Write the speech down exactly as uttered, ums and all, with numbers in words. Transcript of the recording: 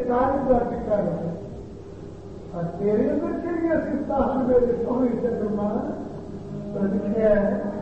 कार्य कर कर और तेरे अंदर किहड़ियां सिफतां हन मेरे सोहणे चंद्रमा प्रदिख्या है